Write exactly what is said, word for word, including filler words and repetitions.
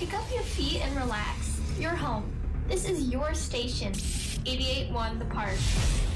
Kick up your feet and relax. You're home. This is your station. eighty-eight point one The Park.